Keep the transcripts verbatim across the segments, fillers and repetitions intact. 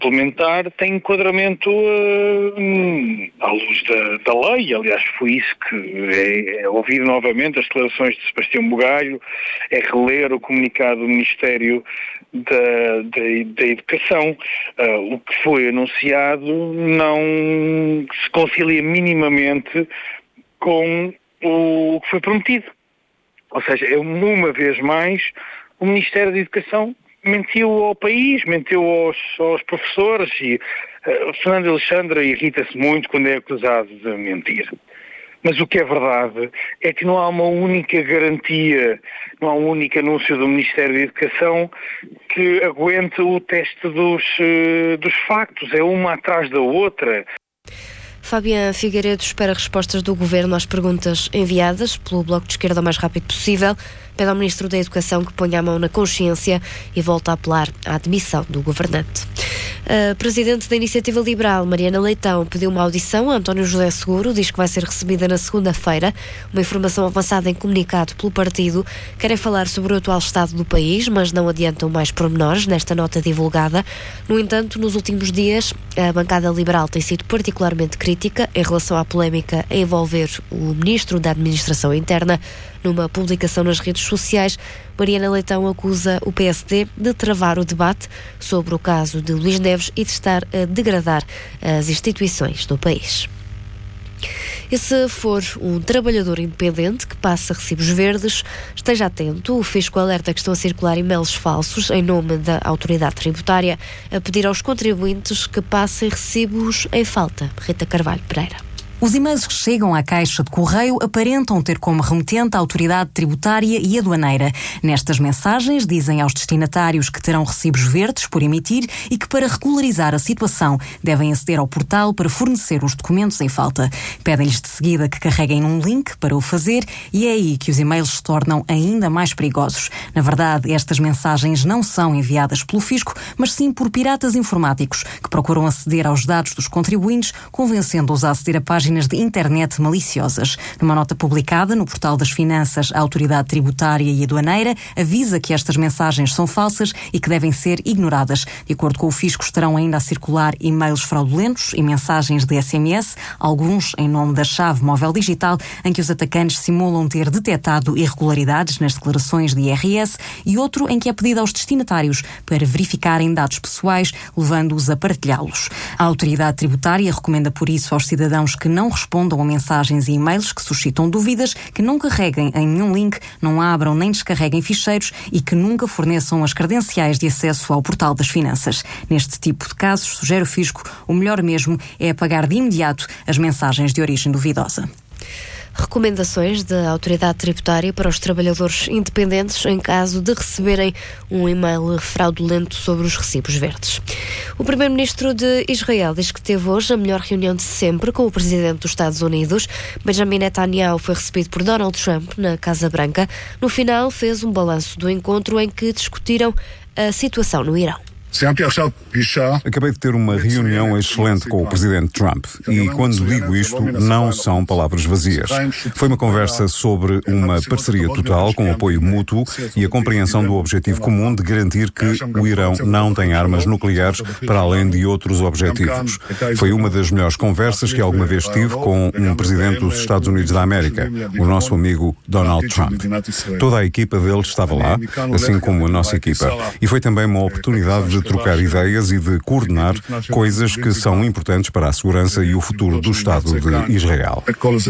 implementar tem enquadramento uh, à luz da, da lei. Aliás, foi isso que é, é ouvir novamente as declarações de Sebastião Bugalho, é reler o comunicado do Ministério da, da, da Educação. Uh, o que foi anunciado não se concilia minimamente com o que foi prometido. Ou seja, é uma vez mais o Ministério da Educação mentiu ao país, mentiu aos, aos professores e uh, Fernando Alexandre irrita-se muito quando é acusado de mentir. Mas o que é verdade é que não há uma única garantia, não há um único anúncio do Ministério da Educação que aguente o teste dos, uh, dos factos. É uma atrás da outra. Fabián Figueiredo espera respostas do Governo às perguntas enviadas pelo Bloco de Esquerda o mais rápido possível. Pede ao Ministro da Educação que ponha a mão na consciência e volte a apelar à admissão do governante. A Presidente da Iniciativa Liberal, Mariana Leitão, pediu uma audição a António José Seguro, diz que vai ser recebida na segunda-feira. Uma informação avançada em comunicado pelo partido. Querem falar sobre o atual estado do país, mas não adiantam mais pormenores nesta nota divulgada. No entanto, nos últimos dias, a bancada liberal tem sido particularmente crítica em relação à polémica a envolver o Ministro da Administração Interna. Numa publicação nas redes sociais, Mariana Leitão acusa o P S D de travar o debate sobre o caso de Luís Neves e de estar a degradar as instituições do país. E se for um trabalhador independente que passa recibos verdes, esteja atento. O Fisco alerta que estão a circular e-mails falsos em nome da autoridade tributária a pedir aos contribuintes que passem recibos em falta. Rita Carvalho Pereira. Os e-mails que chegam à caixa de correio aparentam ter como remetente a autoridade tributária e aduaneira. Nestas mensagens dizem aos destinatários que terão recibos verdes por emitir e que para regularizar a situação devem aceder ao portal para fornecer os documentos em falta. Pedem-lhes de seguida que carreguem num link para o fazer e é aí que os e-mails se tornam ainda mais perigosos. Na verdade, estas mensagens não são enviadas pelo Fisco, mas sim por piratas informáticos que procuram aceder aos dados dos contribuintes, convencendo-os a aceder a páginas de internet maliciosas. Numa nota publicada no Portal das Finanças, a Autoridade Tributária e Aduaneira avisa que estas mensagens são falsas e que devem ser ignoradas. De acordo com o Fisco, estarão ainda a circular e-mails fraudulentos e mensagens de S M S, alguns em nome da chave móvel digital, em que os atacantes simulam ter detectado irregularidades nas declarações de I R S, e outro em que é pedido aos destinatários para verificarem dados pessoais, levando-os a partilhá-los. A Autoridade Tributária recomenda por isso aos cidadãos que não respondam a mensagens e e-mails que suscitam dúvidas, que não carreguem em nenhum link, não abram nem descarreguem ficheiros e que nunca forneçam as credenciais de acesso ao Portal das Finanças. Neste tipo de casos, sugere o Fisco, o melhor mesmo é apagar de imediato as mensagens de origem duvidosa. Recomendações da Autoridade Tributária para os trabalhadores independentes em caso de receberem um e-mail fraudulento sobre os recibos verdes. O Primeiro-Ministro de Israel diz que teve hoje a melhor reunião de sempre com o Presidente dos Estados Unidos. Benjamin Netanyahu foi recebido por Donald Trump na Casa Branca. No final, fez um balanço do encontro em que discutiram a situação no Irão. Acabei de ter uma reunião excelente com o Presidente Trump e quando digo isto não são palavras vazias. Foi uma conversa sobre uma parceria total com apoio mútuo e a compreensão do objetivo comum de garantir que o Irão não tem armas nucleares para além de outros objetivos. Foi uma das melhores conversas que alguma vez tive com um Presidente dos Estados Unidos da América, o nosso amigo Donald Trump. Toda a equipa dele estava lá, assim como a nossa equipa, e foi também uma oportunidade de trocar ideias e de coordenar coisas que são importantes para a segurança e o futuro do Estado de Israel.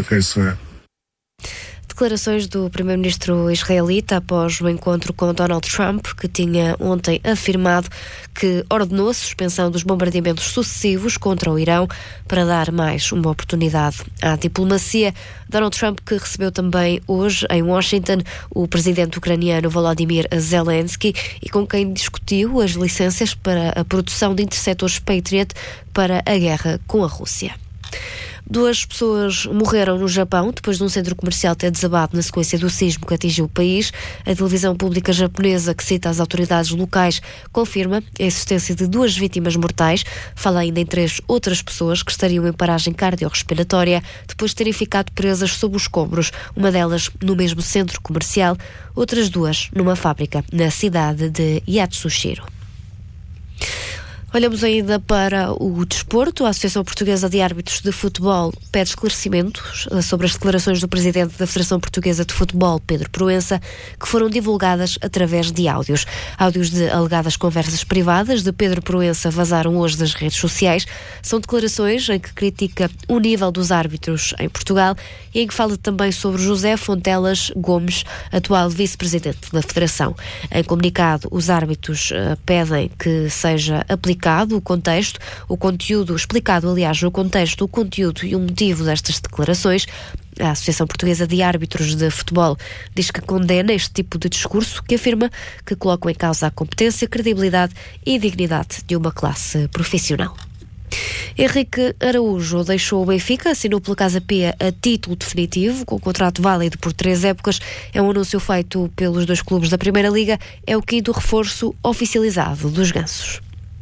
Declarações do primeiro-ministro israelita após o encontro com Donald Trump, que tinha ontem afirmado que ordenou a suspensão dos bombardeamentos sucessivos contra o Irão para dar mais uma oportunidade à diplomacia. Donald Trump, que recebeu também hoje em Washington o presidente ucraniano Volodymyr Zelensky e com quem discutiu as licenças para a produção de interceptores Patriot para a guerra com a Rússia. Duas pessoas morreram no Japão depois de um centro comercial ter desabado na sequência do sismo que atingiu o país. A televisão pública japonesa, que cita as autoridades locais, confirma a existência de duas vítimas mortais. Fala ainda em três outras pessoas que estariam em paragem cardiorrespiratória depois de terem ficado presas sob os escombros, uma delas no mesmo centro comercial, outras duas numa fábrica na cidade de Yatsushiro. Olhamos ainda para o desporto. A Associação Portuguesa de Árbitros de Futebol pede esclarecimentos sobre as declarações do presidente da Federação Portuguesa de Futebol, Pedro Proença, que foram divulgadas através de áudios. Áudios de alegadas conversas privadas de Pedro Proença vazaram hoje das redes sociais. São declarações em que critica o nível dos árbitros em Portugal e em que fala também sobre José Fontelas Gomes, atual vice-presidente da Federação. Em comunicado, os árbitros uh, pedem que seja aplicado o contexto, o conteúdo, explicado, aliás, o contexto, o conteúdo e o motivo destas declarações. A Associação Portuguesa de Árbitros de Futebol diz que condena este tipo de discurso que afirma que colocam em causa a competência, credibilidade e dignidade de uma classe profissional. Henrique Araújo deixou o Benfica, assinou pela Casa Pia a título definitivo, com um contrato válido por três épocas. É um anúncio feito pelos dois clubes da Primeira Liga. É o quinto reforço oficializado dos Gansos.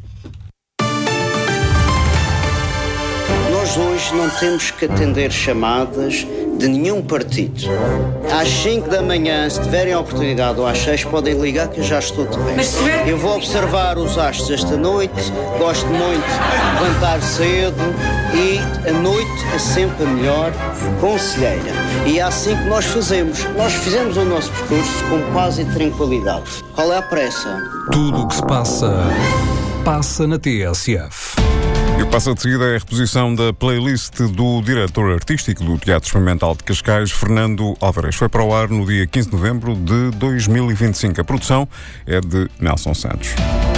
Nós hoje não temos que atender chamadas de nenhum partido. Às cinco da manhã, se tiverem a oportunidade, ou às seis, podem ligar que eu já estou de pé. Eu vou observar os astros esta noite, gosto muito de levantar cedo e a noite é sempre a melhor conselheira. E é assim que nós fazemos. Nós fizemos o nosso percurso com paz e tranquilidade. Qual é a pressa? Tudo o que se passa, passa na T S F. E o que passa de seguida é a reposição da playlist do diretor artístico do Teatro Experimental de Cascais, Fernando Alvarez. Foi para o ar no dia quinze de novembro de dois mil e vinte e cinco. A produção é de Nelson Santos.